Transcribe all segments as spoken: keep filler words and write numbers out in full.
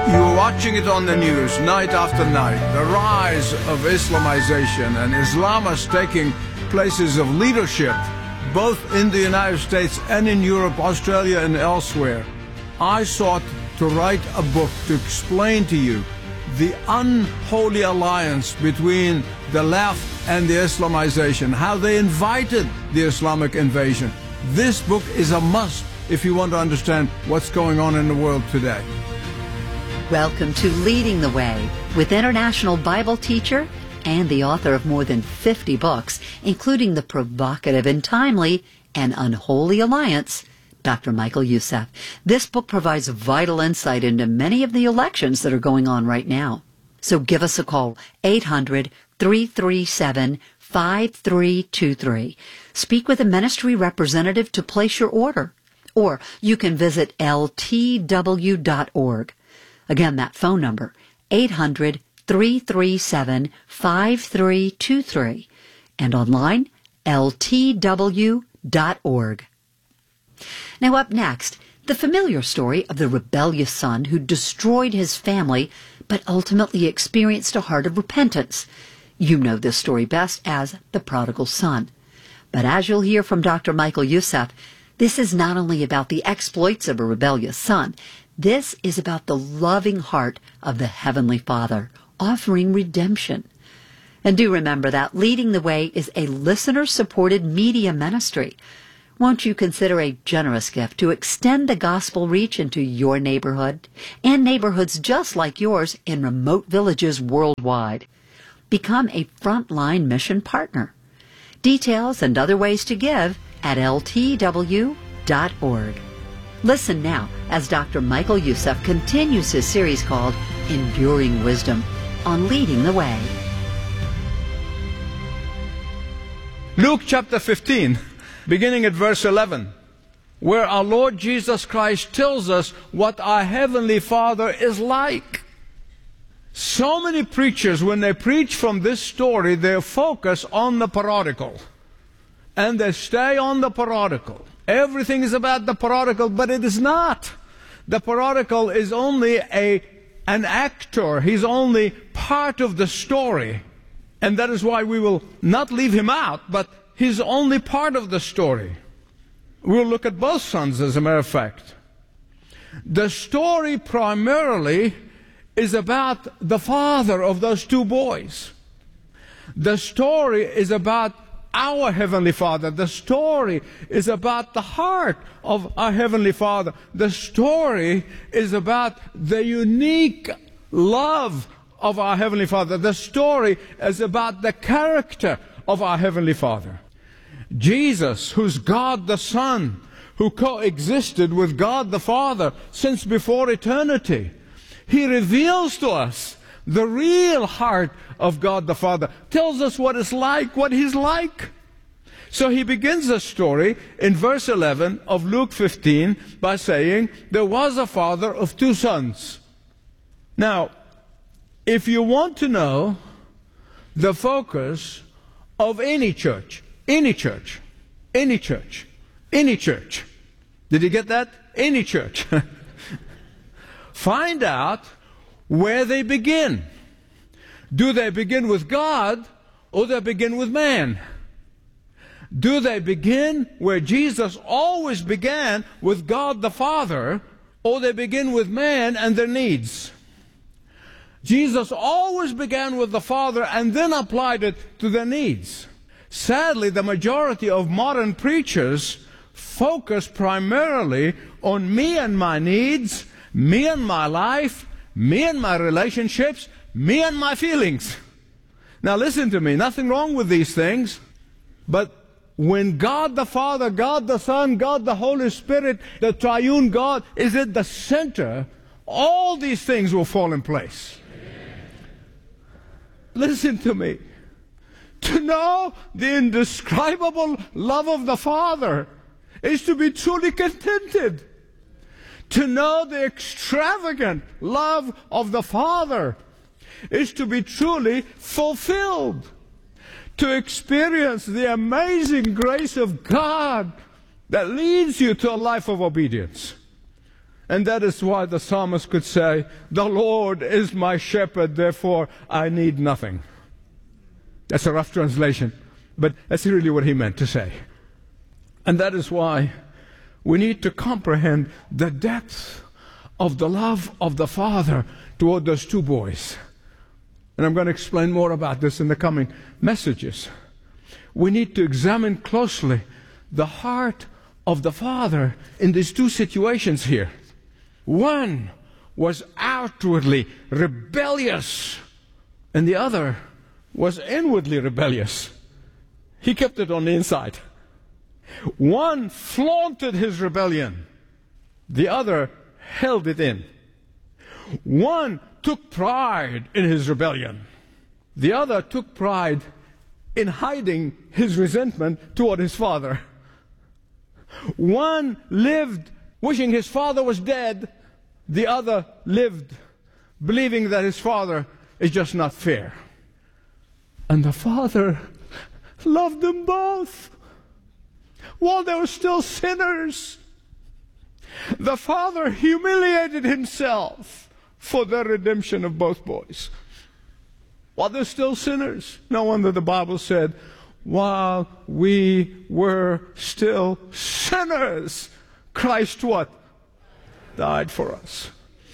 You're watching it on the news night after night. The rise of Islamization, and Islam is taking places of leadership, both in the United States and in Europe, Australia, and elsewhere. I sought to write a book to explain to you the unholy alliance between the left and the Islamization, how they invited the Islamic invasion. This book is a must if you want to understand what's going on in the world today. Welcome to Leading the Way with international Bible teacher and the author of more than fifty books, including the provocative and timely and unholy alliance, Doctor Michael Youssef. This book provides vital insight into many of the elections that are going on right now. So give us a call, eight hundred, three three seven, five three two three. Speak with a ministry representative to place your order. Or you can visit L T W dot org. Again, that phone number, eight hundred, three three seven, five three two three. And online, L T W dot org. Now up next, the familiar story of the rebellious son who destroyed his family but ultimately experienced a heart of repentance. You know this story best as the prodigal son. But as you'll hear from Doctor Michael Youssef, this is not only about the exploits of a rebellious son. This is about the loving heart of the Heavenly Father, offering redemption. And do remember that Leading the Way is a listener-supported media ministry. Won't you consider a generous gift to extend the gospel reach into your neighborhood and neighborhoods just like yours in remote villages worldwide? Become a frontline mission partner. Details and other ways to give at L T W dot org. Listen now as Doctor Michael Youssef continues his series called Enduring Wisdom on Leading the Way. Luke chapter fifteen, beginning at verse eleven, where our Lord Jesus Christ tells us what our Heavenly Father is like. So many preachers, when they preach from this story, they focus on the prodigal. And they stay on the prodigal. Everything is about the prodigal, but it is not. The prodigal is only a, an actor. He's only part of the story. And that is why we will not leave him out, but he's only part of the story. We'll look at both sons, as a matter of fact. The story primarily is about the father of those two boys. The story is about our Heavenly Father. The story is about the heart of our Heavenly Father. The story is about the unique love of our Heavenly Father. The story is about the character of our Heavenly Father. Jesus, who's God the Son, who coexisted with God the Father since before eternity, He reveals to us the real heart of God the Father, tells us what it's like, what He's like. So He begins the story in verse eleven of Luke fifteen by saying, there was a father of two sons. Now, if you want to know the focus of any church, any church, any church, any church, did you get that? Any church. Find out where they begin. Do they begin with God or do they begin with man? Do they begin where Jesus always began, with God the Father, or they begin with man and their needs? Jesus always began with the Father and then applied it to their needs. Sadly, the majority of modern preachers focus primarily on me and my needs, me and my life, me and my relationships, me and my feelings. Now listen to me, nothing wrong with these things, but when God the Father, God the Son, God the Holy Spirit, the triune God is at the center, all these things will fall in place. Listen to me. To know the indescribable love of the Father is to be truly contented. To know the extravagant love of the Father is to be truly fulfilled. To experience the amazing grace of God that leads you to a life of obedience. And that is why the psalmist could say, the Lord is my shepherd, therefore I need nothing. That's a rough translation, but that's really what he meant to say. And that is why we need to comprehend the depth of the love of the Father toward those two boys. And I'm going to explain more about this in the coming messages. We need to examine closely the heart of the Father in these two situations here. One was outwardly rebellious, and the other was inwardly rebellious. He kept it on the inside. One flaunted his rebellion. The other held it in. One took pride in his rebellion. The other took pride in hiding his resentment toward his father. One lived wishing his father was dead. The other lived believing that his father is just not fair. And the Father loved them both while they were still sinners. The Father humiliated himself for the redemption of both boys while they're still sinners. No wonder the Bible said, while we were still sinners, Christ what? Died for us.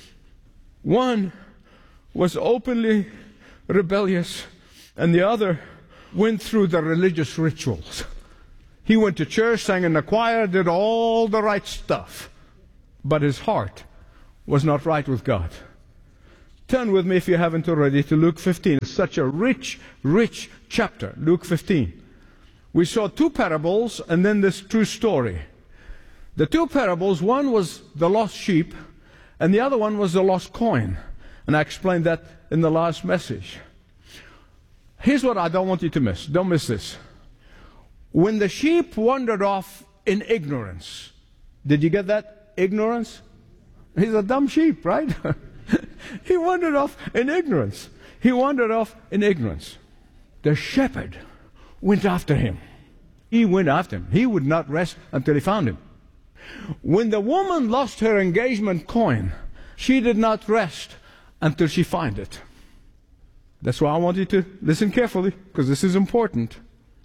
One was openly rebellious, and the other went through the religious rituals. He went to church, sang in the choir, did all the right stuff. But his heart was not right with God. Turn with me, if you haven't already, to Luke fifteen. It's such a rich, rich chapter, Luke fifteen. We saw two parables and then this true story. The two parables, one was the lost sheep, and the other one was the lost coin. And I explained that in the last message. Here's what I don't want you to miss. Don't miss this. When the sheep wandered off in ignorance, did you get that? Ignorance? He's a dumb sheep, right? He wandered off in ignorance. He wandered off in ignorance. The shepherd went after him. He went after him. He would not rest until he found him. When the woman lost her engagement coin, she did not rest until she found it. That's why I want you to listen carefully, because this is important.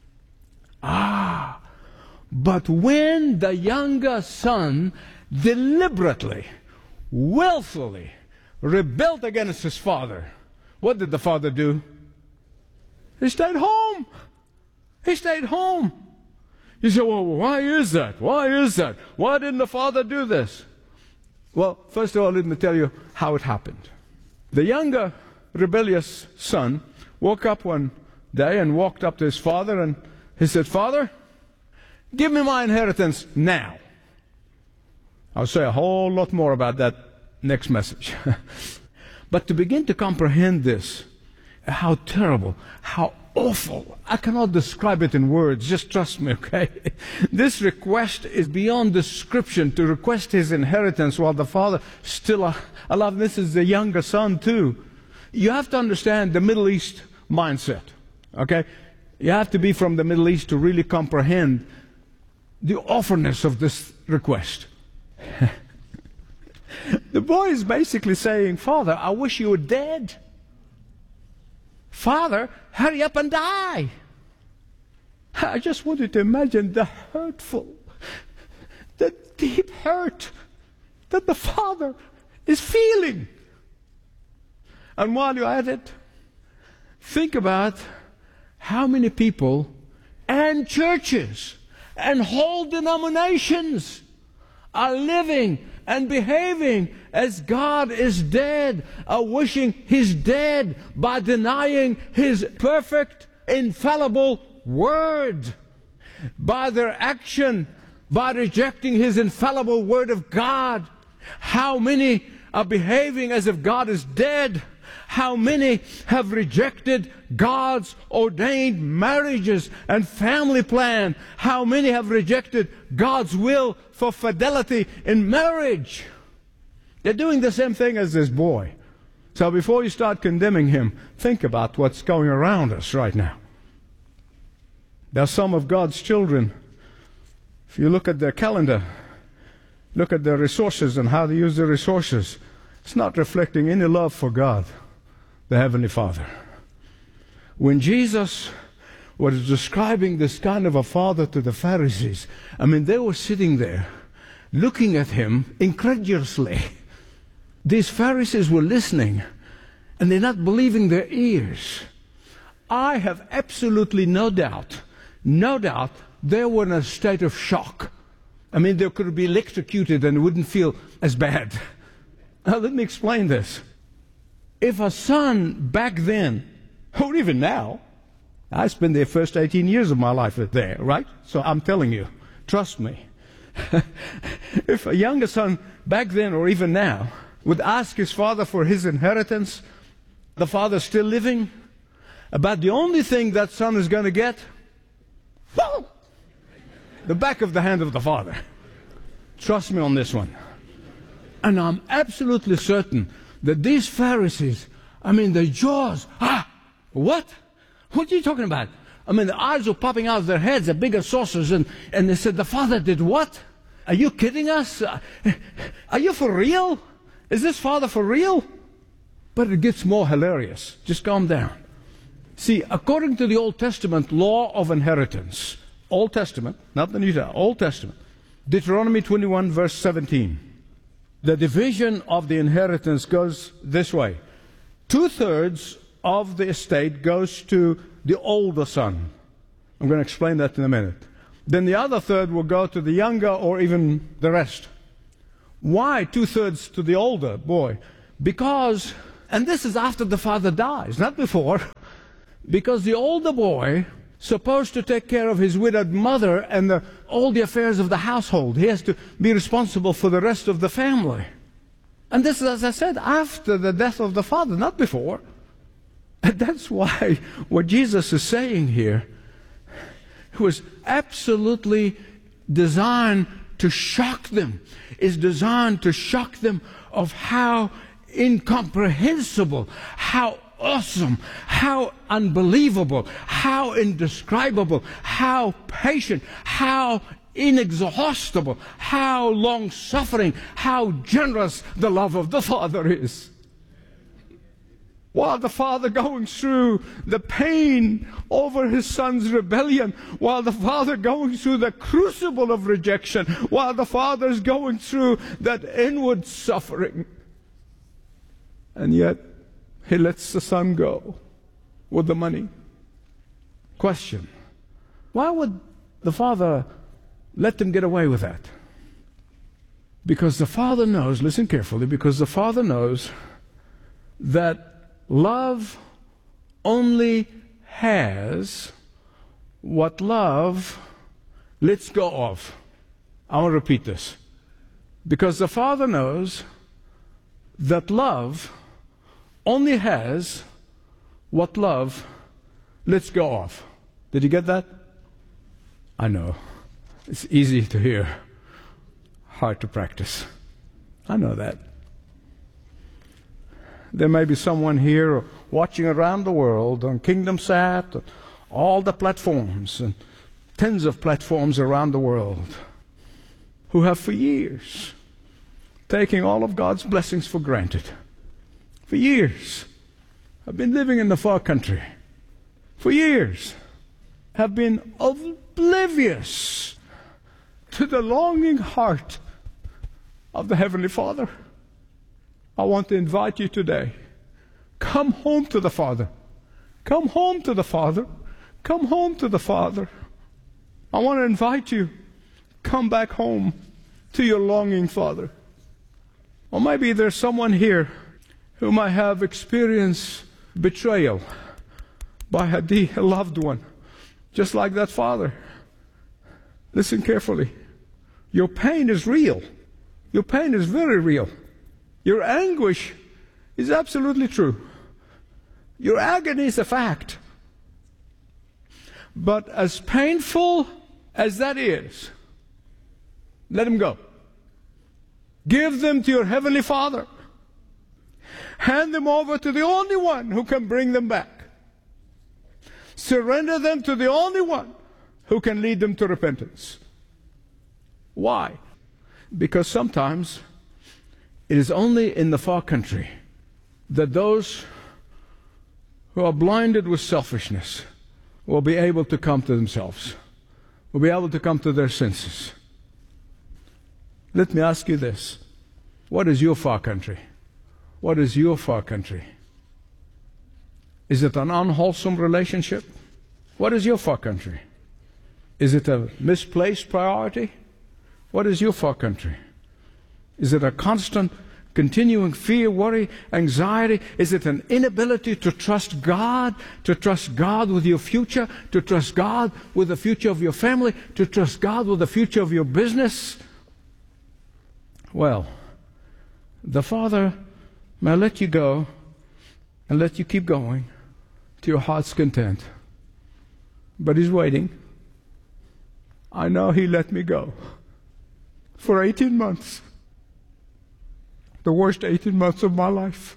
Ah, but when the younger son deliberately, willfully rebelled against his father, what did the father do? He stayed home. He stayed home. You say, well, why is that? Why is that? Why didn't the father do this? Well, first of all, let me tell you how it happened. The younger rebellious son woke up one day and walked up to his father and he said, Father, give me my inheritance now. I'll say a whole lot more about that next message. But to begin to comprehend this, how terrible, how awful, I cannot describe it in words, just trust me, okay? This request is beyond description, to request his inheritance while the father still alive. This is the younger son too. You have to understand the Middle East mindset, okay? You have to be from the Middle East to really comprehend the awfulness of this request. The boy is basically saying, Father, I wish you were dead. Father, hurry up and die. I just want you to imagine the hurtful, the deep hurt that the father is feeling. And while you're at it, think about how many people and churches and whole denominations are living and behaving as God is dead, are wishing He's dead by denying His perfect, infallible Word. By their action, by rejecting His infallible Word of God. How many are behaving as if God is dead? How many have rejected God's ordained marriages and family plan? How many have rejected God's will for fidelity in marriage? They're doing the same thing as this boy. So before you start condemning him, think about what's going around us right now. There are some of God's children, if you look at their calendar, look at their resources and how they use their resources. It's not reflecting any love for God, the Heavenly Father. When Jesus was describing this kind of a father to the Pharisees, I mean, they were sitting there looking at him incredulously. These Pharisees were listening, and they're not believing their ears. I have absolutely no doubt, no doubt, they were in a state of shock. I mean, they could be electrocuted and wouldn't feel as bad. Now, let me explain this. If a son back then, or even now, I spent the first eighteen years of my life there, right? So I'm telling you, trust me. If a younger son back then or even now would ask his father for his inheritance, the father's still living, about the only thing that son is going to get, well, the back of the hand of the father. Trust me on this one. And I'm absolutely certain that these Pharisees, I mean, their jaws, ah, what? What are you talking about? I mean, the eyes were popping out of their heads, the bigger saucers, and, and they said, the father did what? Are you kidding us? Uh, are you for real? Is this father for real? But it gets more hilarious. Just calm down. See, according to the Old Testament law of inheritance, Old Testament, not the New Testament, Old Testament, Deuteronomy twenty-one, verse seventeen, the division of the inheritance goes this way. Two-thirds of the estate goes to the older son. I'm going to explain that in a minute. Then the other third will go to the younger or even the rest. Why two-thirds to the older boy? Because, and this is after the father dies, not before, because the older boy supposed to take care of his widowed mother and the, all the affairs of the household. He has to be responsible for the rest of the family. And this is, as I said, after the death of the father, not before. And that's why what Jesus is saying here was absolutely designed to shock them, is designed to shock them of how incomprehensible, how awesome, how unbelievable, how indescribable, how patient, how inexhaustible, how long-suffering, how generous the love of the Father is. While the father going through the pain over his son's rebellion, while the father going through the crucible of rejection, while the father is going through that inward suffering, and yet he lets the son go with the money. Question: why would the father let them get away with that? Because the father knows, listen carefully, because the father knows that love only has what love lets go of. I want to repeat this. Because the Father knows that love only has what love lets go of. Did you get that? I know. It's easy to hear, hard to practice. I know that. There may be someone here watching around the world on KingdomSat, all the platforms, and tens of platforms around the world, who have for years taken all of God's blessings for granted. For years have been living in the far country. For years have been oblivious to the longing heart of the Heavenly Father. I want to invite you today. Come home to the Father. Come home to the Father. Come home to the Father. I want to invite you. Come back home to your longing Father. Or maybe there's someone here who might have experienced betrayal by a dear loved one, just like that father. Listen carefully. Your pain is real. Your pain is very real. Your anguish is absolutely true. Your agony is a fact. But as painful as that is, let them go. Give them to your Heavenly Father. Hand them over to the only one who can bring them back. Surrender them to the only one who can lead them to repentance. Why? Because sometimes it is only in the far country that those who are blinded with selfishness will be able to come to themselves, will be able to come to their senses. Let me ask you this. What is your far country? What is your far country? Is it an unwholesome relationship? What is your far country? Is it a misplaced priority? What is your far country? Is it a constant, continuing fear, worry, anxiety? Is it an inability to trust God, to trust God with your future, to trust God with the future of your family, to trust God with the future of your business? Well, the Father may let you go and let you keep going to your heart's content. But He's waiting. I know He let me go for eighteen months. The worst eighteen months of my life.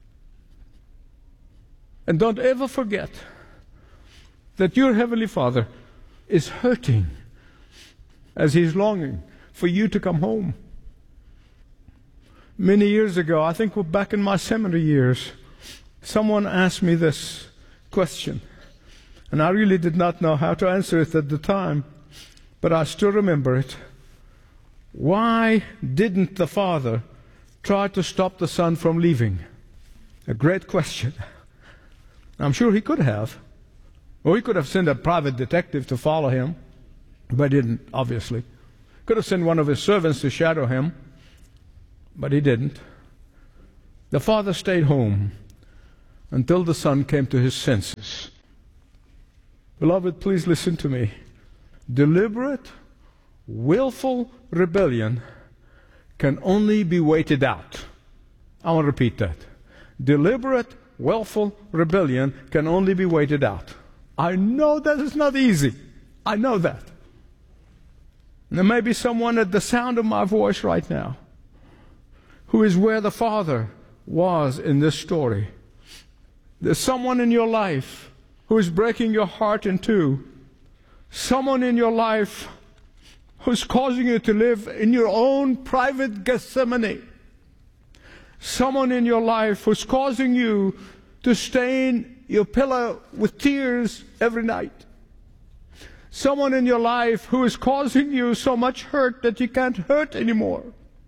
And don't ever forget that your Heavenly Father is hurting as He's longing for you to come home. Many years ago, I think back in my seminary years, someone asked me this question. And I really did not know how to answer it at the time, but I still remember it. Why didn't the Father try to stop the Son from leaving? A great question. I'm sure He could have. Or He could have sent a private detective to follow Him, but He didn't, obviously. Could have sent one of His servants to shadow Him, but He didn't. The Father stayed home until the Son came to His senses. Beloved, please listen to me. Deliberate, willful rebellion can only be waited out. I want to repeat that. Deliberate, willful rebellion can only be waited out. I know that is not easy. I know that. There may be someone at the sound of my voice right now who is where the Father was in this story. There's someone in your life who is breaking your heart in two. Someone in your life who's causing you to live in your own private Gethsemane. Someone in your life who's causing you to stain your pillow with tears every night. Someone in your life who is causing you so much hurt that you can't hurt anymore.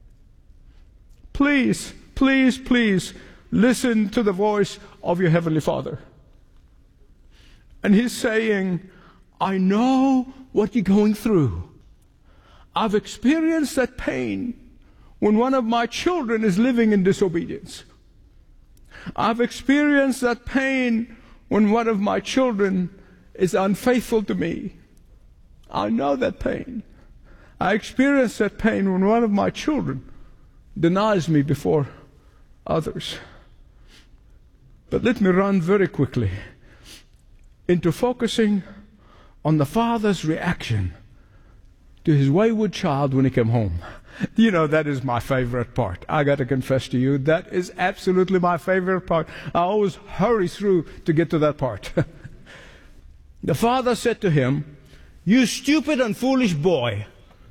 Please, please, please listen to the voice of your Heavenly Father. And He's saying, I know what you're going through. I've experienced that pain when one of my children is living in disobedience. I've experienced that pain when one of my children is unfaithful to me. I know that pain. I experienced that pain when one of my children denies me before others. But let me run very quickly into focusing on the Father's reaction to His wayward child when he came home. You know, that is my favorite part. I got to confess to you, that is absolutely my favorite part. I always hurry through to get to that part. The Father said to him, "You stupid and foolish boy.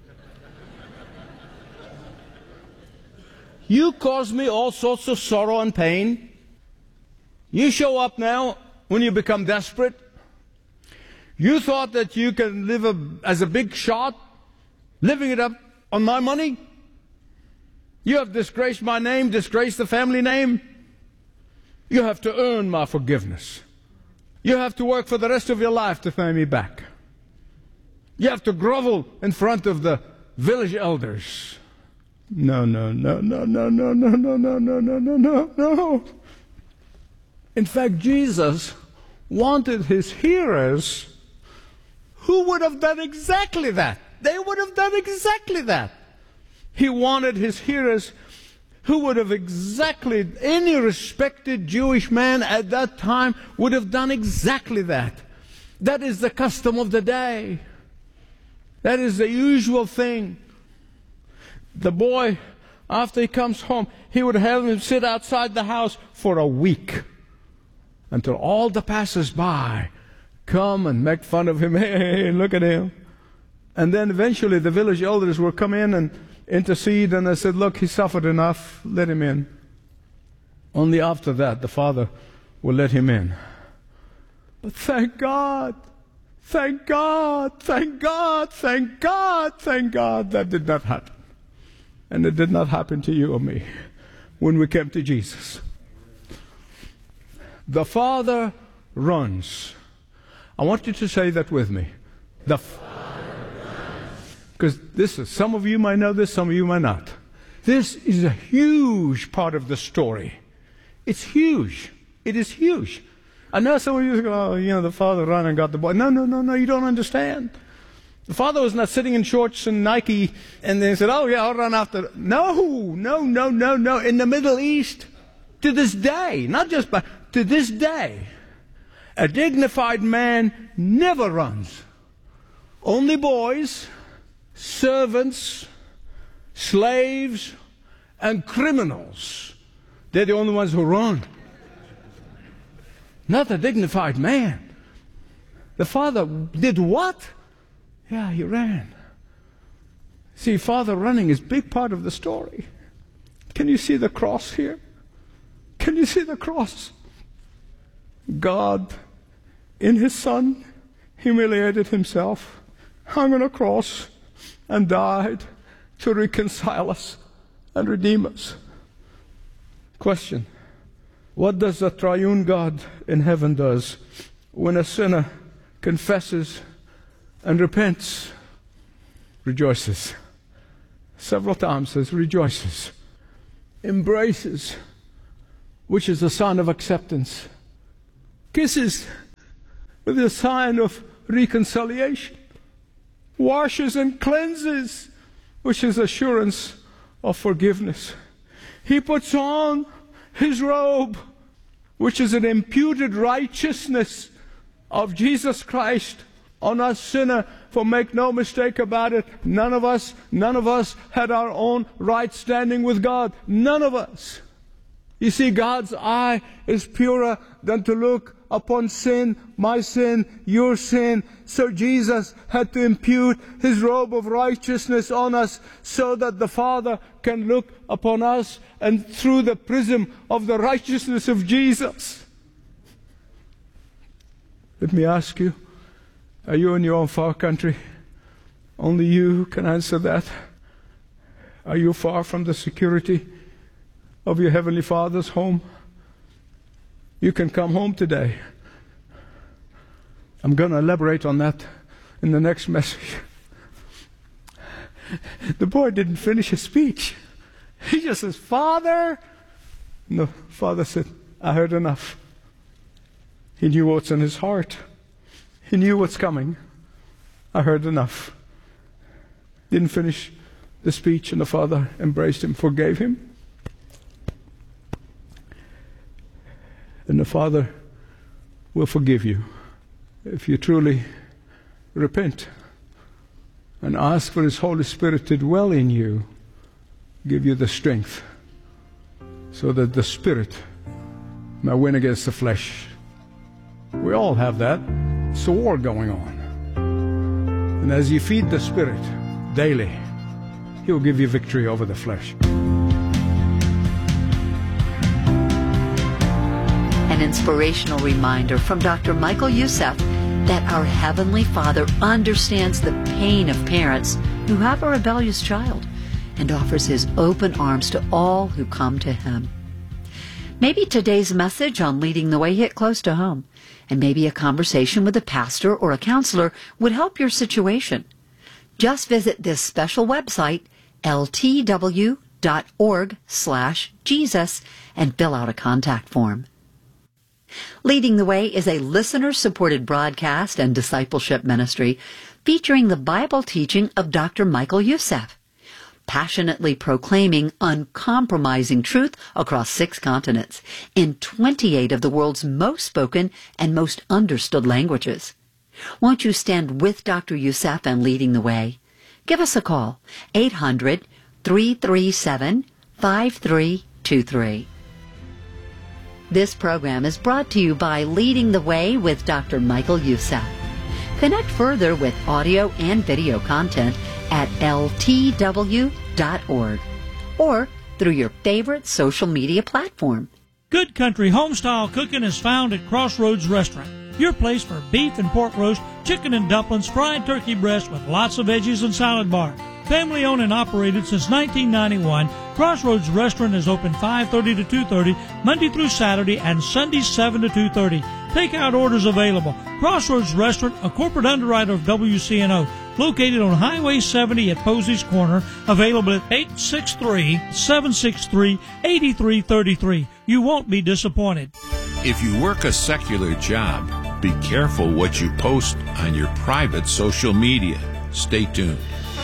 You cause me all sorts of sorrow and pain. You show up now when you become desperate. You thought that you can live a, as a big shot, living it up on my money. You have disgraced my name, disgraced the family name. You have to earn my forgiveness. You have to work for the rest of your life to pay me back. You have to grovel in front of the village elders." No, no, no, no, no, no, no, no, no, no, no, no, no, no. In fact, Jesus wanted His hearers who would have done exactly that. They would have done exactly that. He wanted His hearers who would have exactly, any respected Jewish man at that time would have done exactly that. That is the custom of the day. That is the usual thing. The boy, after he comes home, he would have him sit outside the house for a week until all the passers-by come and make fun of him. Hey, look at him. And then eventually the village elders will come in and intercede, and I said, look, he suffered enough, let him in. Only after that, the Father will let him in. But thank God, thank God, thank God, thank God, thank God, that did not happen. And it did not happen to you or me when we came to Jesus. The Father runs. I want you to say that with me. The Because this is, some of you might know this, some of you might not. This is a huge part of the story. It's huge. It is huge. I know some of you go, oh, you know, the Father ran and got the boy. No, no, no, no, you don't understand. The Father was not sitting in shorts and Nike and then said, oh yeah, I'll run after. No, no, no, no, no. In the Middle East, to this day, not just by, to this day, a dignified man never runs. Only boys, servants, slaves, and criminals. They're the only ones who run. Not a dignified man. The Father did what? Yeah, he ran. See, Father running is a big part of the story. Can you see the cross here? Can you see the cross? God, in His Son, humiliated Himself, hung on a cross, and died to reconcile us and redeem us. Question: what does the triune God in heaven does when a sinner confesses and repents? Rejoices. Several times says rejoices. Embraces, which is a sign of acceptance. Kisses, with a sign of reconciliation. Washes and cleanses, which is assurance of forgiveness. He puts on His robe, which is an imputed righteousness of Jesus Christ on us sinner. For make no mistake about it, none of us, none of us had our own right standing with God. None of us. You see, God's eye is purer than to look upon sin, my sin, your sin. So Jesus had to impute His robe of righteousness on us so that the Father can look upon us and through the prism of the righteousness of Jesus. Let me ask you, are you in your own far country? Only you can answer that. Are you far from the security of your Heavenly Father's home? You can come home today. I'm going to elaborate on that in the next message. The boy didn't finish his speech. He just says, Father. No, Father said, I heard enough. He knew what's in his heart. He knew what's coming. I heard enough. Didn't finish the speech, and the Father embraced him, forgave him. And the Father will forgive you if you truly repent and ask for His Holy Spirit to dwell in you, give you the strength so that the Spirit may win against the flesh. We all have that. It's a war going on. And as you feed the Spirit daily, He will give you victory over the flesh. An inspirational reminder from Doctor Michael Youssef that our Heavenly Father understands the pain of parents who have a rebellious child and offers His open arms to all who come to Him. Maybe today's message on Leading the Way hit close to home, and maybe a conversation with a pastor or a counselor would help your situation. Just visit this special website, L T W dot org slash Jesus, and fill out a contact form. Leading the Way is a listener-supported broadcast and discipleship ministry featuring the Bible teaching of Doctor Michael Youssef, passionately proclaiming uncompromising truth across six continents in twenty-eight of the world's most spoken and most understood languages. Won't you stand with Doctor Youssef and Leading the Way? Give us a call, eight hundred, three three seven, five three two three. This program is brought to you by Leading the Way with Doctor Michael Youssef. Connect further with audio and video content at L T W dot org or through your favorite social media platform. Good Country Homestyle Cooking is found at Crossroads Restaurant, your place for beef and pork roast, chicken and dumplings, fried turkey breast with lots of veggies and salad bar. Family owned and operated since nineteen ninety-one, Crossroads Restaurant is open five thirty to two thirty, Monday through Saturday, and Sunday seven to two thirty. Takeout orders available. Crossroads Restaurant, a corporate underwriter of W C N O, located on Highway seventy at Posey's Corner, available at eight six three, seven six three, eight three three three. You won't be disappointed. If you work a secular job, be careful what you post on your private social media. Stay tuned.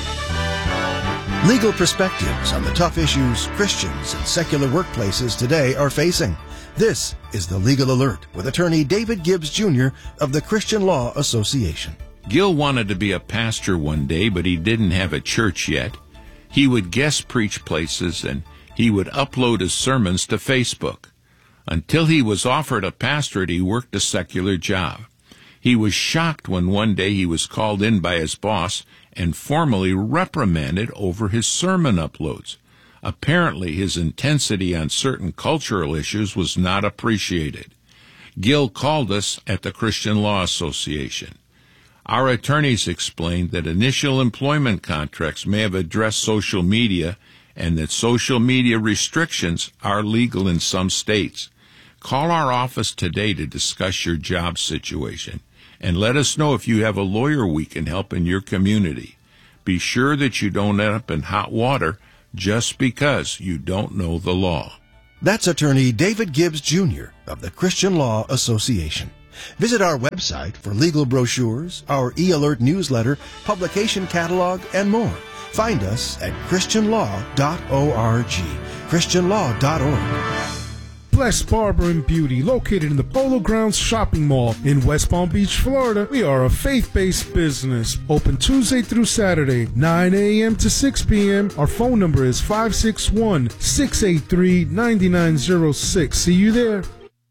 Legal perspectives on the tough issues Christians in secular workplaces today are facing. This is the Legal Alert with attorney David Gibbs Junior of the Christian Law Association. Gil wanted to be a pastor one day, but he didn't have a church yet. He would guest preach places, and he would upload his sermons to Facebook. Until he was offered a pastorate, he worked a secular job. He was shocked when one day he was called in by his boss and formally reprimanded over his sermon uploads. Apparently, his intensity on certain cultural issues was not appreciated. Gil called us at the Christian Law Association. Our attorneys explained that initial employment contracts may have addressed social media and that social media restrictions are legal in some states. Call our office today to discuss your job situation and let us know if you have a lawyer we can help in your community. Be sure that you don't end up in hot water just because you don't know the law. That's attorney David Gibbs Junior of the Christian Law Association. Visit our website for legal brochures, our e-alert newsletter, publication catalog, and more. Find us at christian law dot org. christian law dot org. Blessed Barber and Beauty, located in the Polo Grounds Shopping Mall in West Palm Beach, Florida. We are a faith-based business, open Tuesday through Saturday, nine a.m. to six p.m. Our phone number is five six one, six eight three, nine nine zero six. See you there.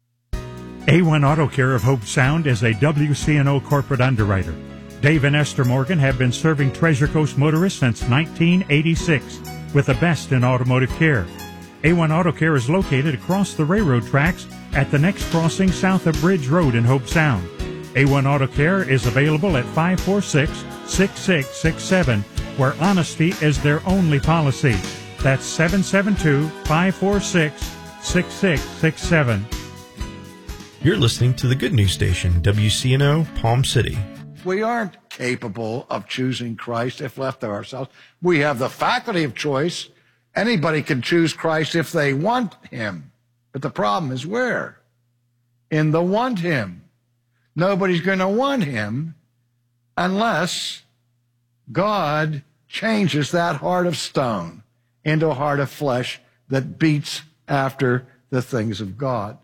A one Auto Care of Hope Sound is a W C N O corporate underwriter. Dave and Esther Morgan have been serving Treasure Coast motorists since nineteen eighty-six with the best in automotive care. A one Auto Care is located across the railroad tracks at the next crossing south of Bridge Road in Hope Sound. A one Auto Care is available at five four six, six six six seven, where honesty is their only policy. That's seven seven two, five four six, six six six seven. You're listening to the Good News Station, W C N O, Palm City. We aren't capable of choosing Christ if left to ourselves. We have the faculty of choice. Anybody can choose Christ if they want him. But the problem is where? In the want him. Nobody's going to want him unless God changes that heart of stone into a heart of flesh that beats after the things of God.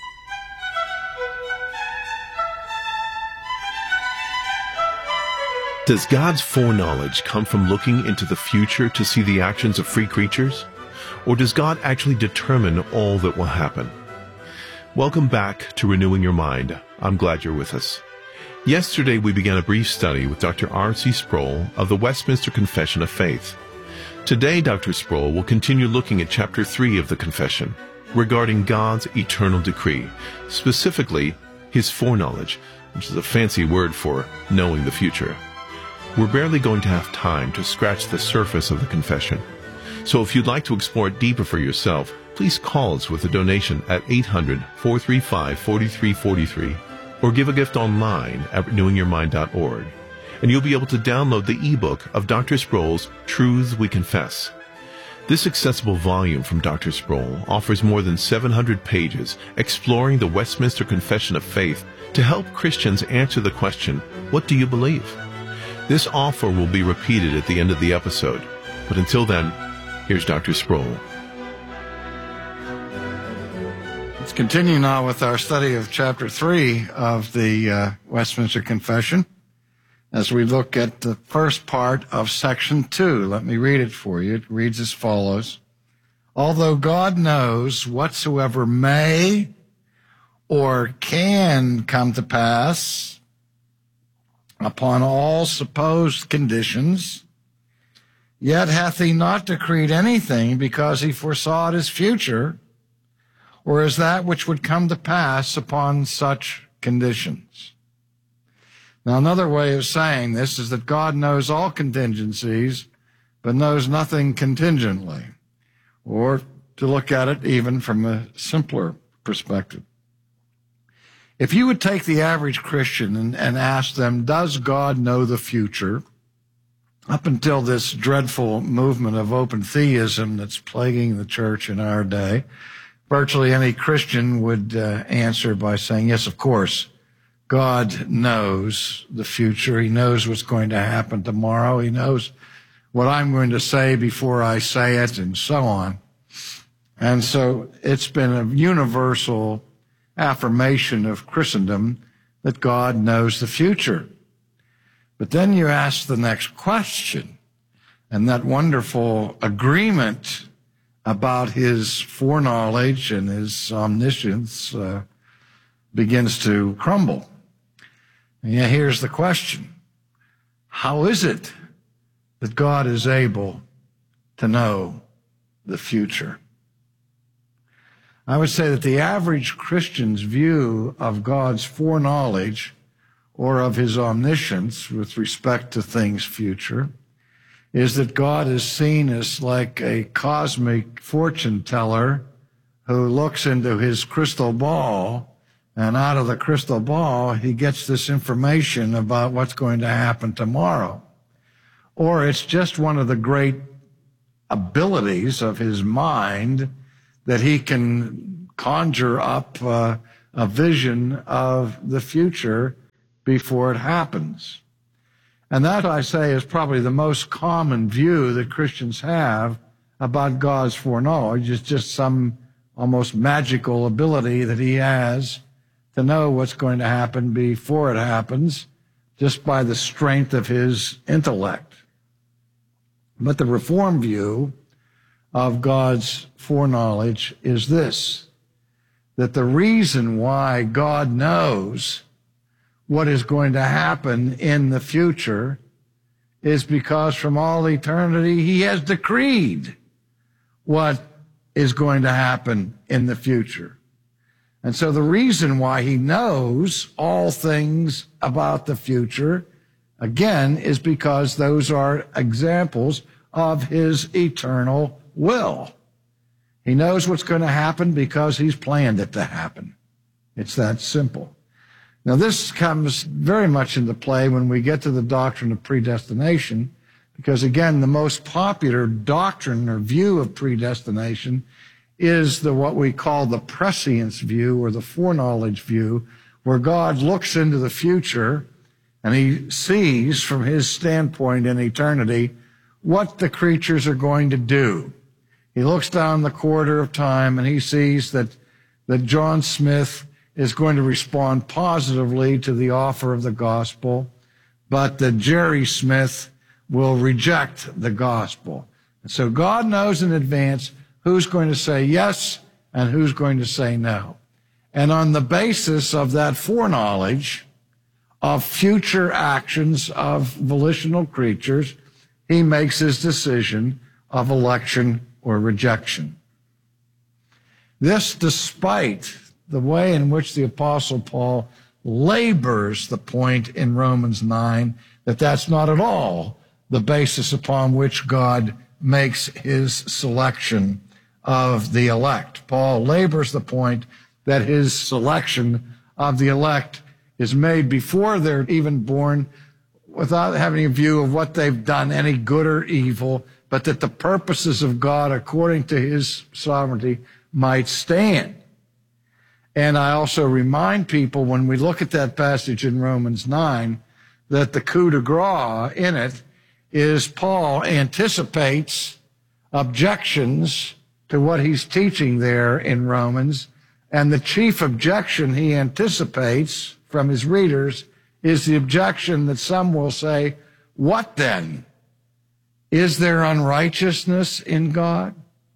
Does God's foreknowledge come from looking into the future to see the actions of free creatures? Or does God actually determine all that will happen? Welcome back to Renewing Your Mind. I'm glad you're with us. Yesterday we began a brief study with Doctor R C Sproul of the Westminster Confession of Faith. Today Doctor Sproul will continue looking at Chapter three of the Confession, regarding God's eternal decree, specifically His foreknowledge, which is a fancy word for knowing the future. We're barely going to have time to scratch the surface of the confession. So if you'd like to explore it deeper for yourself, please call us with a donation at eight hundred, four three five, four three four three or give a gift online at renewing your mind dot org. And you'll be able to download the ebook of Doctor Sproul's Truths We Confess. This accessible volume from Doctor Sproul offers more than seven hundred pages exploring the Westminster Confession of Faith to help Christians answer the question, what do you believe? This offer will be repeated at the end of the episode. But until then, here's Doctor Sproul. Let's continue now with our study of Chapter three of the uh, Westminster Confession as we look at the first part of Section two. Let me read it for you. It reads as follows. Although God knows whatsoever may or can come to pass upon all supposed conditions, yet hath he not decreed anything because he foresaw his future, or as that which would come to pass upon such conditions. Now, another way of saying this is that God knows all contingencies, but knows nothing contingently, or to look at it even from a simpler perspective. If you would take the average Christian and, and ask them, does God know the future? Up until this dreadful movement of open theism that's plaguing the church in our day, virtually any Christian would uh, answer by saying, yes, of course, God knows the future. He knows what's going to happen tomorrow. He knows what I'm going to say before I say it, and so on. And so it's been a universal affirmation of Christendom that God knows the future. But then you ask the next question, and that wonderful agreement about his foreknowledge and his omniscience uh, begins to crumble. And yet here's the question. How is it that God is able to know the future? I would say that the average Christian's view of God's foreknowledge or of his omniscience with respect to things future is that God is seen as like a cosmic fortune teller who looks into his crystal ball, and out of the crystal ball he gets this information about what's going to happen tomorrow. Or it's just one of the great abilities of his mind that he can conjure up uh, a vision of the future before it happens. And that, I say, is probably the most common view that Christians have about God's foreknowledge. It's just some almost magical ability that he has to know what's going to happen before it happens, just by the strength of his intellect. But the Reformed view of God's foreknowledge is this, that the reason why God knows what is going to happen in the future is because from all eternity he has decreed what is going to happen in the future. And so the reason why he knows all things about the future, again, is because those are examples of his eternal will. He knows what's going to happen because he's planned it to happen. It's that simple. Now, this comes very much into play when we get to the doctrine of predestination, because, again, the most popular doctrine or view of predestination is the what we call the prescience view or the foreknowledge view, where God looks into the future and he sees from his standpoint in eternity what the creatures are going to do. He looks down the corridor of time and he sees that, that John Smith is going to respond positively to the offer of the gospel, but that Jerry Smith will reject the gospel. And so God knows in advance who's going to say yes and who's going to say no. And on the basis of that foreknowledge of future actions of volitional creatures, he makes his decision of election or rejection. This despite the way in which the Apostle Paul labors the point in Romans nine that that's not at all the basis upon which God makes his selection of the elect. Paul labors the point that his selection of the elect is made before they're even born, without having a view of what they've done, any good or evil, but that the purposes of God, according to his sovereignty, might stand. And I also remind people when we look at that passage in Romans nine that the coup de grace in it is Paul anticipates objections to what he's teaching there in Romans, and the chief objection he anticipates from his readers is the objection that some will say, what then? Is there unrighteousness in God?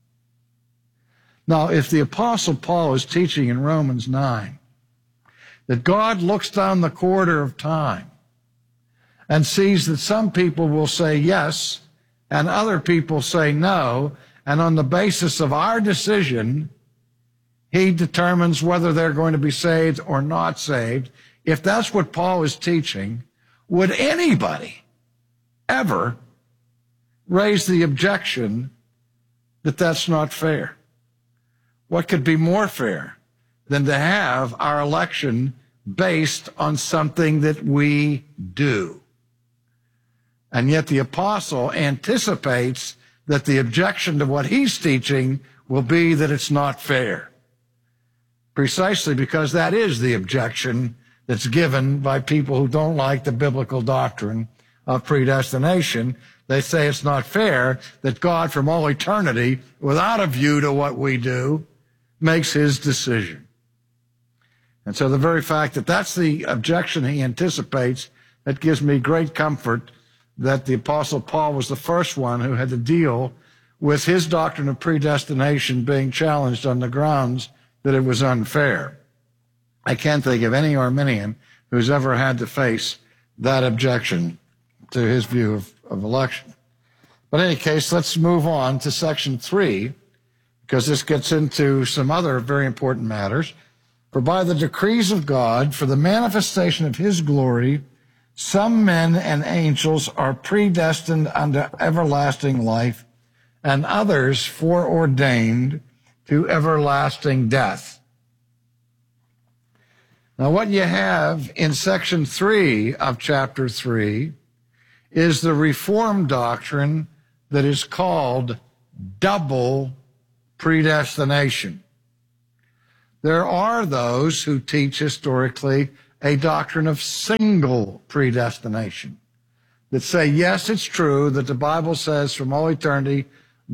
Now, if the Apostle Paul is teaching in Romans nine that God looks down the corridor of time and sees that some people will say yes and other people say no, and on the basis of our decision, he determines whether they're going to be saved or not saved. If that's what Paul is teaching, would anybody ever raise the objection that that's not fair? What could be more fair than to have our election based on something that we do? And yet the apostle anticipates that the objection to what he's teaching will be that it's not fair. Precisely because that is the objection that's given by people who don't like the biblical doctrine of predestination. They say it's not fair that God from all eternity, without a view to what we do, makes his decision. And so the very fact that that's the objection he anticipates, that gives me great comfort that the Apostle Paul was the first one who had to deal with his doctrine of predestination being challenged on the grounds that it was unfair. I can't think of any Arminian who's ever had to face that objection to his view of, of election. But in any case, let's move on to section three, because this gets into some other very important matters. For by the decrees of God, for the manifestation of his glory, some men and angels are predestined unto everlasting life, and others foreordained to everlasting death. Now, what you have in section three of chapter three is the Reformed doctrine that is called double predestination. There are those who teach historically a doctrine of single predestination that say, yes, it's true that the Bible says from all eternity,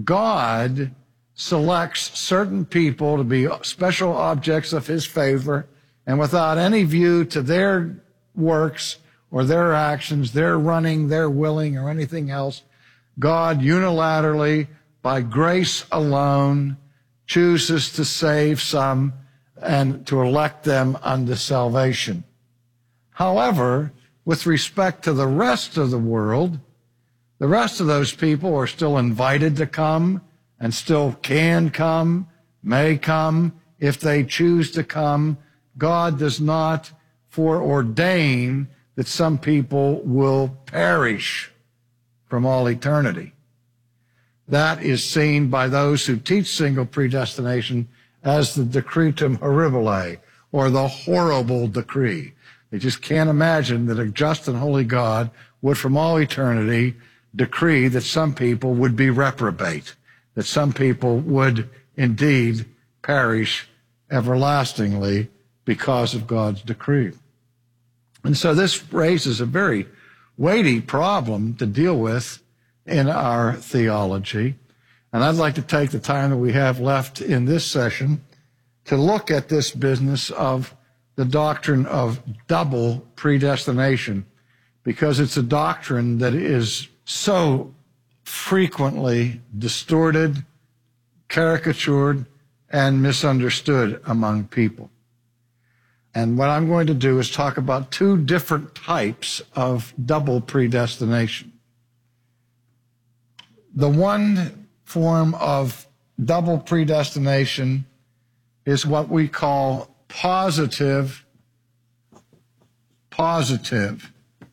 God selects certain people to be special objects of his favor, and without any view to their works or their actions, their running, their willing, or anything else, God unilaterally, by grace alone, chooses to save some and to elect them unto salvation. However, with respect to the rest of the world, the rest of those people are still invited to come and still can come, may come, if they choose to come. God does not foreordain that some people will perish from all eternity. That is seen by those who teach single predestination as the decretum horribile, or the horrible decree. They just can't imagine that a just and holy God would from all eternity decree that some people would be reprobate, that some people would indeed perish everlastingly because of God's decree. And so this raises a very weighty problem to deal with in our theology. And I'd like to take the time that we have left in this session to look at this business of the doctrine of double predestination, because it's a doctrine that is so frequently distorted, caricatured, and misunderstood among people. And what I'm going to do is talk about two different types of double predestination. The one form of double predestination is what we call positive, positive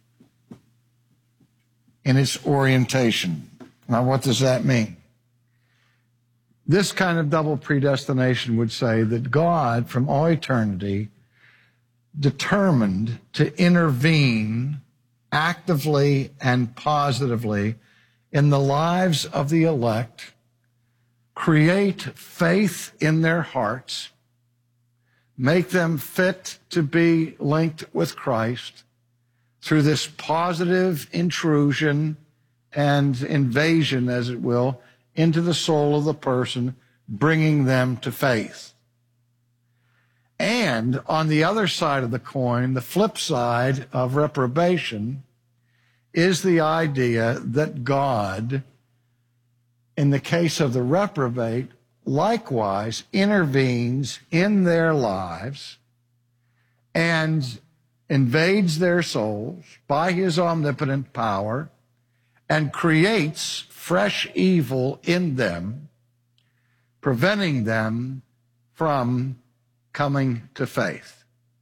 in its orientation. Now, what does that mean? This kind of double predestination would say that God, from all eternity, determined to intervene actively and positively in the lives of the elect, create faith in their hearts, make them fit to be linked with Christ through this positive intrusion and invasion, as it will, into the soul of the person, bringing them to faith. And on the other side of the coin, the flip side of reprobation, is the idea that God, in the case of the reprobate, likewise intervenes in their lives and invades their souls by his omnipotent power and creates fresh evil in them, preventing them from coming to faith.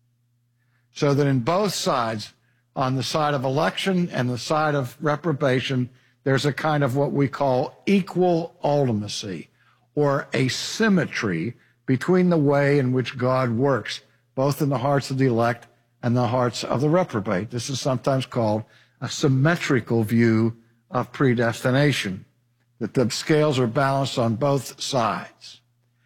So that in both sides, on the side of election and the side of reprobation, there's a kind of what we call equal ultimacy, or a symmetry between the way in which God works, both in the hearts of the elect and the hearts of the reprobate. This is sometimes called a symmetrical view of predestination, that the scales are balanced on both sides.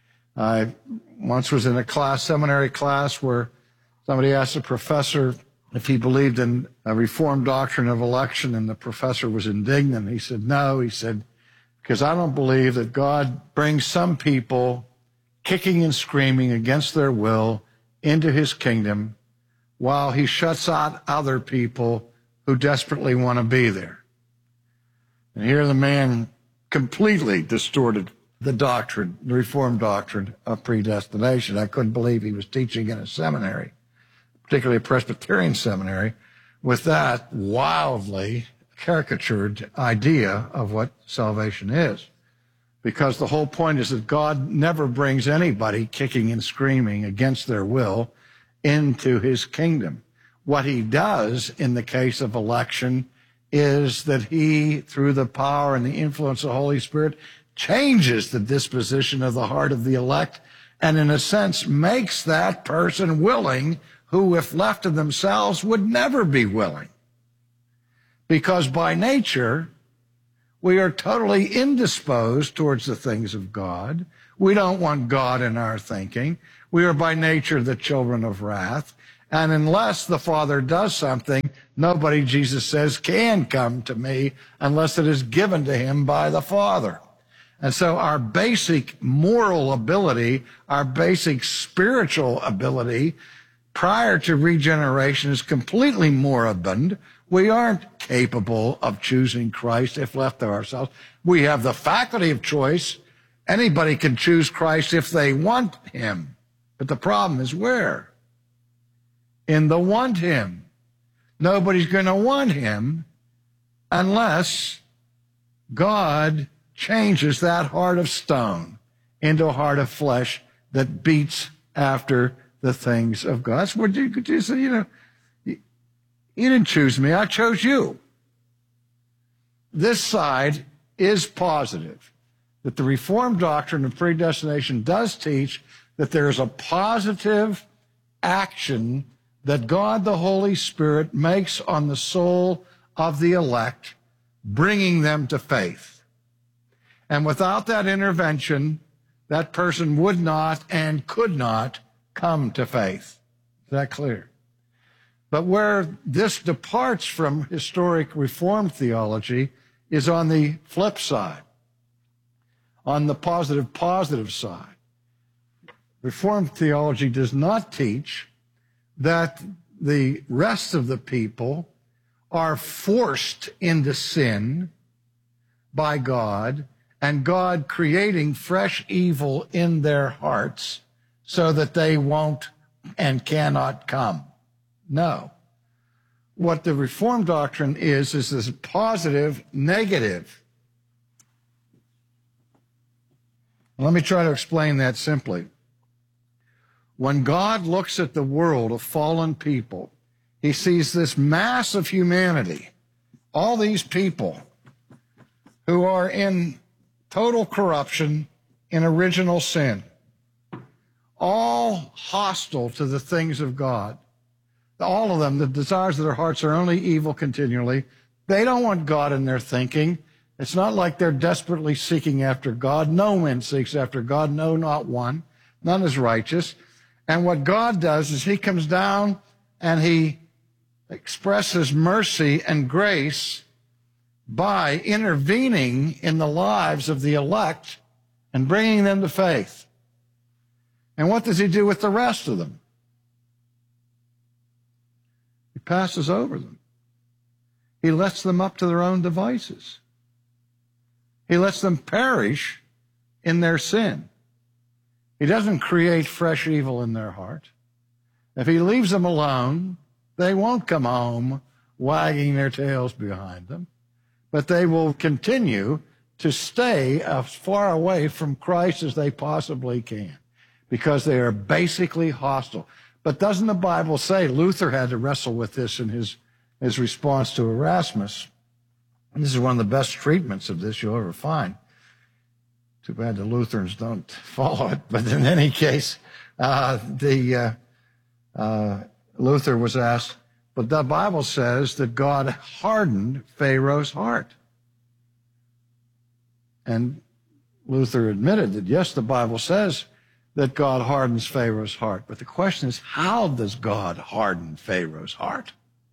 I once was in a class, seminary class, where somebody asked a professor if he believed in a Reformed doctrine of election, and the professor was indignant. He said, no, he said, because I don't believe that God brings some people kicking and screaming against their will into his kingdom while he shuts out other people who desperately want to be there. And here the man completely distorted the doctrine, the Reformed doctrine of predestination. I couldn't believe he was teaching in a seminary, particularly a Presbyterian seminary, with that wildly caricatured idea of what salvation is. Because the whole point is that God never brings anybody kicking and screaming against their will into his kingdom. What he does in the case of election is that he, through the power and the influence of the Holy Spirit, changes the disposition of the heart of the elect, and in a sense makes that person willing who, if left to themselves, would never be willing. Because by nature, we are totally indisposed towards the things of God. We don't want God in our thinking. We are by nature the children of wrath. And unless the Father does something, nobody, Jesus says, can come to me unless it is given to him by the Father. And so our basic moral ability, our basic spiritual ability prior to regeneration is completely moribund. We aren't capable of choosing Christ if left to ourselves. We have the faculty of choice. Anybody can choose Christ if they want him. But the problem is where? In the want him. Nobody's going to want him unless God changes that heart of stone into a heart of flesh that beats after the things of God. That's what you say, you know, you, you didn't choose me, I chose you. This side is positive, that the Reformed doctrine of predestination does teach that there is a positive action that God the Holy Spirit makes on the soul of the elect, bringing them to faith. And without that intervention, that person would not and could not come to faith. Is that clear? But where this departs from historic Reformed theology is on the flip side, on the positive, positive side. Reformed theology does not teach that the rest of the people are forced into sin by God, and God creating fresh evil in their hearts so that they won't and cannot come. No. What the Reformed doctrine is, is this positive, negative. Let me try to explain that simply. When God looks at the world of fallen people, he sees this mass of humanity, all these people who are in total corruption, in original sin, all hostile to the things of God. All of them, the desires of their hearts are only evil continually. They don't want God in their thinking. It's not like they're desperately seeking after God. No man seeks after God, no, not one. None is righteous. And what God does is he comes down and he expresses mercy and grace by intervening in the lives of the elect and bringing them to faith. And what does he do with the rest of them? He passes over them. He lets them up to their own devices. He lets them perish in their sin. He doesn't create fresh evil in their heart. If he leaves them alone, They won't come home wagging their tails behind them, but they will continue to stay as far away from Christ as they possibly can because they are basically hostile. But doesn't the Bible say Luther had to wrestle with this in his, his response to Erasmus? And this is one of the best treatments of this you'll ever find. Too bad the Lutherans don't follow it. But in any case, uh, the uh, uh, Luther was asked, but the Bible says that God hardened Pharaoh's heart. And Luther admitted that, yes, the Bible says that God hardens Pharaoh's heart. But the question is, how does God harden Pharaoh's heart?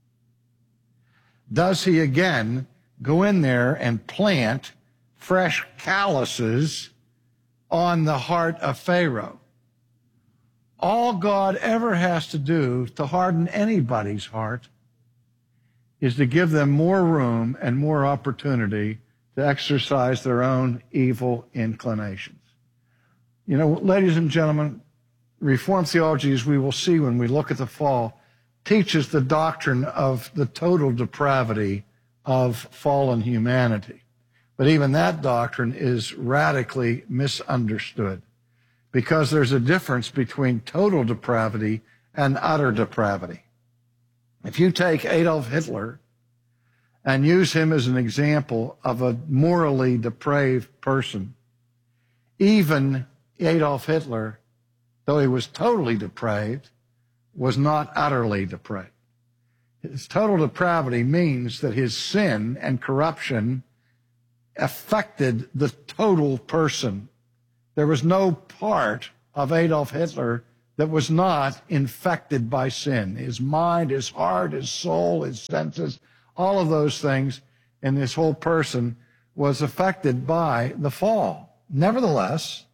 Does he again go in there and plant fresh calluses on the heart of Pharaoh? All God ever has to do to harden anybody's heart is to give them more room and more opportunity to exercise their own evil inclinations. You know, ladies and gentlemen, Reformed theology, as we will see when we look at the fall, teaches the doctrine of the total depravity of fallen humanity. But even that doctrine is radically misunderstood because there's a difference between total depravity and utter depravity. If you take Adolf Hitler and use him as an example of a morally depraved person, even Adolf Hitler, though he was totally depraved, was not utterly depraved. His total depravity means that his sin and corruption affected the total person. There was no part of Adolf Hitler that was not infected by sin. His mind, his heart, his soul, his senses, all of those things in this whole person was affected by the fall. Nevertheless,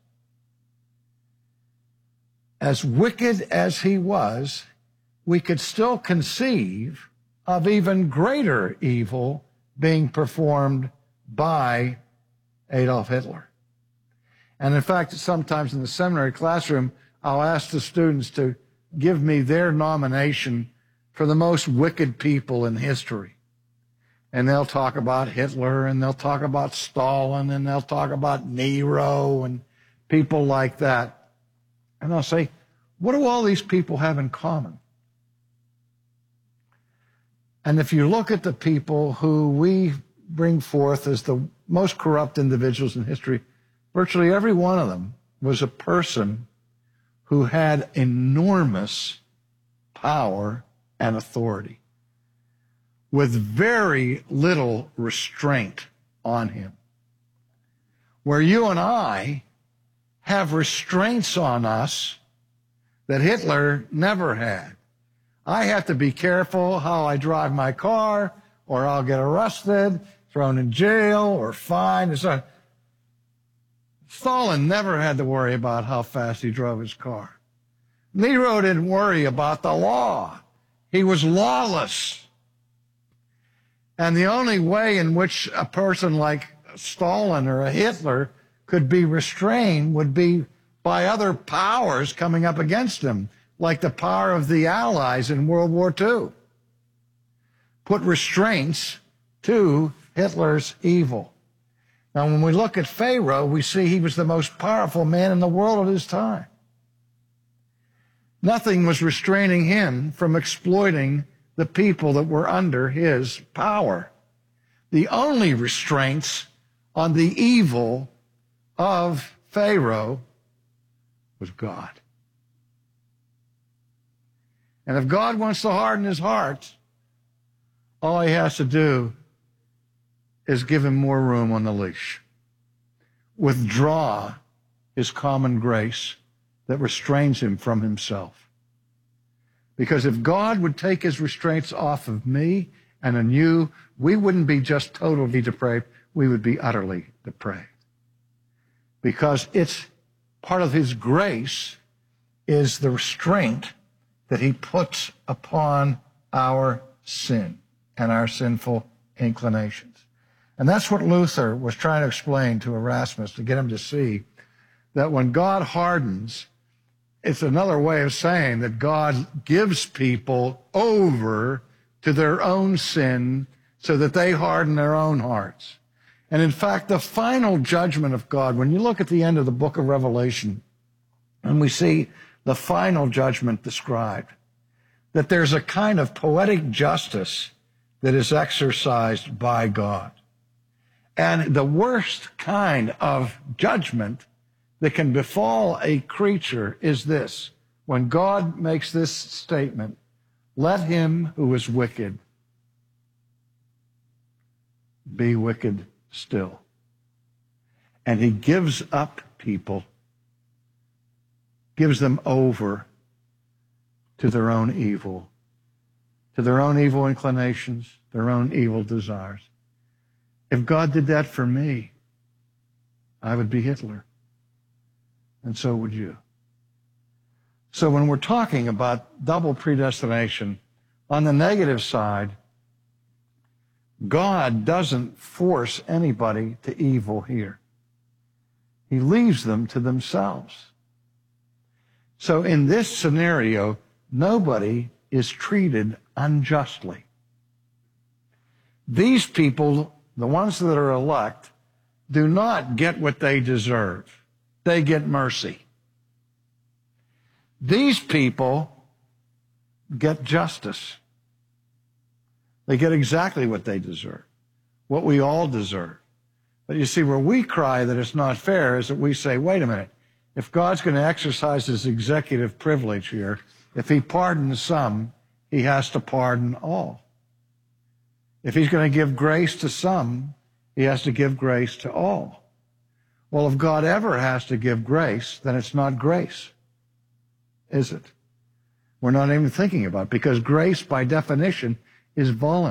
as wicked as he was, we could still conceive of even greater evil being performed by Adolf Hitler. And in fact, sometimes in the seminary classroom, I'll ask the students to give me their nomination for the most wicked people in history. And they'll talk about Hitler, and they'll talk about Stalin, and they'll talk about Nero, and people like that. And I'll say, what do all these people have in common? And if you look at the people who we bring forth as the most corrupt individuals in history, virtually every one of them was a person who had enormous power and authority with very little restraint on him. Where you and I have restraints on us that Hitler never had. I have to be careful how I drive my car, or I'll get arrested, thrown in jail, or fined. So Stalin never had to worry about how fast he drove his car. Nero didn't worry about the law. He was lawless. And the only way in which a person like Stalin or a Hitler could be restrained would be by other powers coming up against him, like the power of the Allies in World War Two. Put restraints to Hitler's evil. Now, when we look at Pharaoh, we see he was the most powerful man in the world at his time. Nothing was restraining him from exploiting the people that were under his power. The only restraints on the evil of Pharaoh was God. And if God wants to harden his heart, all he has to do is give him more room on the leash. Withdraw his common grace that restrains him from himself. Because if God would take his restraints off of me and on you, we wouldn't be just totally depraved, we would be utterly depraved. Because it's part of his grace is the restraint that he puts upon our sin and our sinful inclinations. And that's what Luther was trying to explain to Erasmus, to get him to see that when God hardens it's another way of saying that God gives people over to their own sin so that they harden their own hearts. And in fact, the final judgment of God, when you look at the end of the book of Revelation, and we see the final judgment described, that there's a kind of poetic justice that is exercised by God. And the worst kind of judgment that can befall a creature is this: when God makes this statement, let him who is wicked be wicked still. And he gives up people, gives them over to their own evil, to their own evil inclinations, their own evil desires. If God did that for me, I would be Hitler. And so would you. So when we're talking about double predestination, on the negative side, God doesn't force anybody to evil here. He leaves them to themselves. So in this scenario, nobody is treated unjustly. These people, the ones that are elect, do not get what they deserve. They get mercy. These people get justice. They get exactly what they deserve, what we all deserve. But you see, where we cry that it's not fair is that we say, wait a minute, if God's going to exercise his executive privilege here, if he pardons some, he has to pardon all. If he's going to give grace to some, he has to give grace to all. Well, if God ever has to give grace, then it's not grace, is it? We're not even thinking about it, because grace, by definition, is voluntary.